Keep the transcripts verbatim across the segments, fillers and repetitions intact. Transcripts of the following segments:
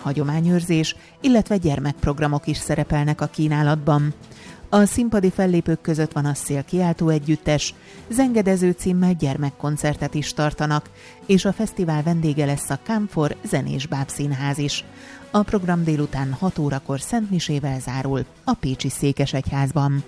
hagyományőrzés, illetve gyermekprogramok is szerepelnek a kínálatban. A színpadi fellépők között van a Szél kiáltó együttes, zengedező címmel gyermekkoncertet is tartanak, és a fesztivál vendége lesz a Kámfor zenés bábszínház is. A program délután hat órakor szentmisével zárul a pécsi székesegyházban.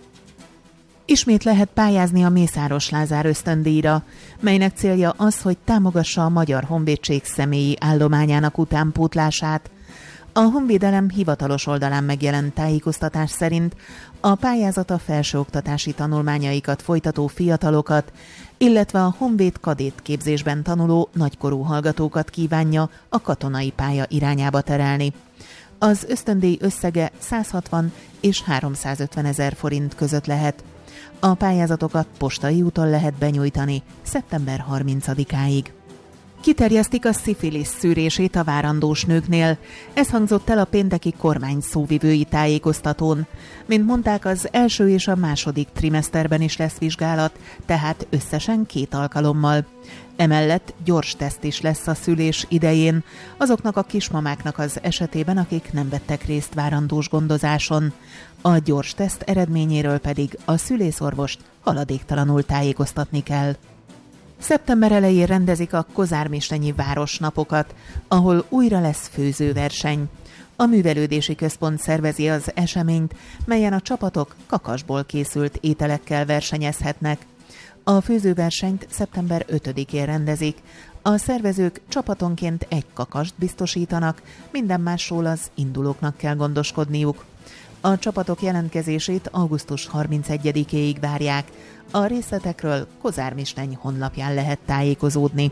Ismét lehet pályázni a Mészáros Lázár ösztöndíjra, melynek célja az, hogy támogassa a Magyar Honvédség személyi állományának utánpótlását. A Honvédelem hivatalos oldalán megjelent tájékoztatás szerint a pályázat a felsőoktatási tanulmányaikat folytató fiatalokat, illetve a honvéd kadét képzésben tanuló nagykorú hallgatókat kívánja a katonai pálya irányába terelni. Az ösztöndíj összege száz hatvan és háromszázötven ezer forint között lehet. A pályázatokat postai úton lehet benyújtani szeptember harmincadikáig. Kiterjesztik a szifilisz szűrését a várandós nőknél. Ez hangzott el a pénteki kormány szóvivői tájékoztatón. Mint mondták, az első és a második trimeszterben is lesz vizsgálat, tehát összesen két alkalommal. Emellett gyors teszt is lesz a szülés idején, azoknak a kismamáknak az esetében, akik nem vettek részt várandós gondozáson. A gyors teszt eredményéről pedig a szülészorvost haladéktalanul tájékoztatni kell. Szeptember elején rendezik a Kozármistenyi Városnapokat, ahol újra lesz főzőverseny. A Művelődési Központ szervezi az eseményt, melyen a csapatok kakasból készült ételekkel versenyezhetnek. A főzőversenyt szeptember ötödikén rendezik. A szervezők csapatonként egy kakast biztosítanak, minden másról az indulóknak kell gondoskodniuk. A csapatok jelentkezését augusztus harmincegyedikéig várják. A részletekről Kozármisteny honlapján lehet tájékozódni.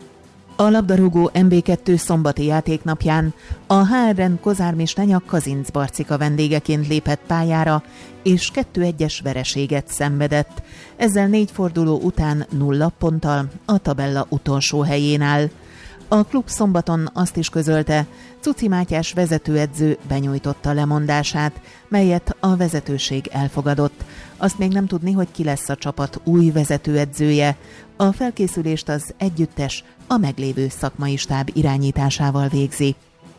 A labdarúgó em bé kettő szombati játéknapján a há er-en Kozármisteny a Kazinc Barcika vendégeként lépett pályára, és kettő egyes vereséget szenvedett. Ezzel négy forduló után nulla ponttal a tabella utolsó helyén áll. A klub szombaton azt is közölte, Cuci Mátyás vezetőedző benyújtotta lemondását, melyet a vezetőség elfogadott. Azt még nem tudni, hogy ki lesz a csapat új vezetőedzője. A felkészülést az együttes a meglévő szakmai stáb irányításával végzi.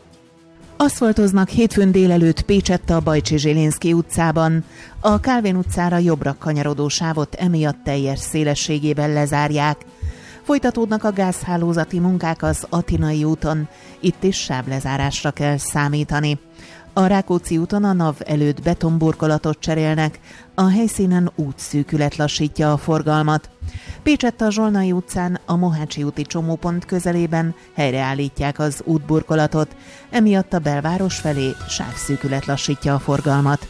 Aszfaltoznak hétfőn délelőtt Pécsett a Bajcsy-Zsilinszky utcában. A Kálvin utcára jobbra kanyarodó sávot emiatt teljes szélességében lezárják. Folytatódnak a gázhálózati munkák az Atinai úton, itt is sávlezárásra kell számítani. A Rákóczi úton a NAV előtt betonburkolatot cserélnek, a helyszínen útszűkület lassítja a forgalmat. Pécsett a Zsolnai utcán a Mohácsi úti csomópont közelében helyreállítják az útburkolatot, emiatt a belváros felé sávszűkület lassítja a forgalmat.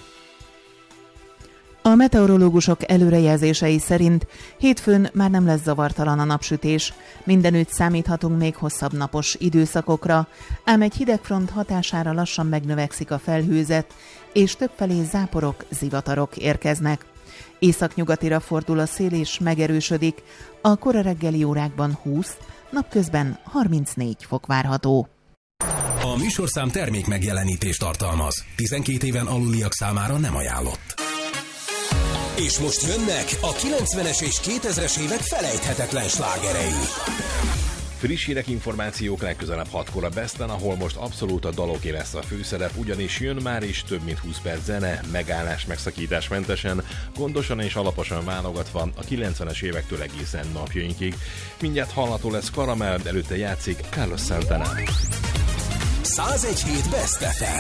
A meteorológusok előrejelzései szerint hétfőn már nem lesz zavartalan a napsütés, mindenütt számíthatunk még hosszabb napos időszakokra, ám egy hidegfront hatására lassan megnövekszik a felhőzet, és többfelé záporok, zivatarok érkeznek. Északnyugatira fordul a szél és megerősödik, a kora reggeli órákban húsz, napközben harmincnégy fok várható. A műsorszám termék megjelenítést tartalmaz, tizenkét éven aluliak számára nem ajánlott. És most jönnek a kilencvenes és kétezres évek felejthetetlen slágerei. Friss hírek, információk legközelebb hatkor a Besten, ahol most abszolút a daloké lesz a főszerep, ugyanis jön már is több mint húsz perc zene, megállás, megszakítás mentesen, gondosan és alaposan válogatva a kilencvenes évektől egészen napjainkig. Mindjárt hallható lesz Karamell, előtte játszik Carlos Santana. száz egy hét Best ef em.